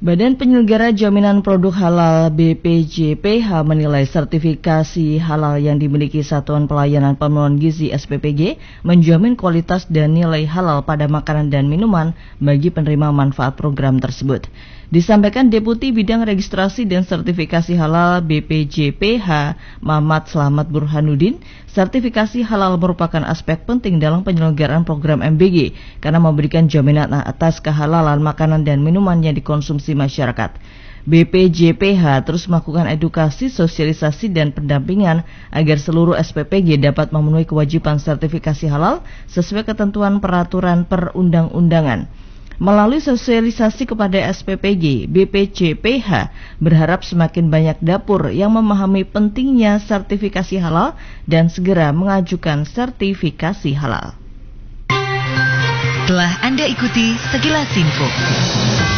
Badan Penyelenggara Jaminan Produk Halal BPJPH menilai sertifikasi halal yang dimiliki Satuan Pelayanan Pemenuhan Gizi SPPG menjamin kualitas dan nilai halal pada makanan dan minuman bagi penerima manfaat program tersebut. Disampaikan Deputi Bidang Registrasi dan Sertifikasi Halal BPJPH Mamat Slamet Burhanuddin, sertifikasi halal merupakan aspek penting dalam penyelenggaraan program MBG karena memberikan jaminan atas kehalalan makanan dan minuman yang dikonsumsi masyarakat. BPJPH terus melakukan edukasi, sosialisasi, dan pendampingan agar seluruh SPPG dapat memenuhi kewajiban sertifikasi halal sesuai ketentuan peraturan perundang-undangan. Melalui sosialisasi kepada SPPG, BPJPH berharap semakin banyak dapur yang memahami pentingnya sertifikasi halal dan segera mengajukan sertifikasi halal. Telah Anda ikuti sekilas info.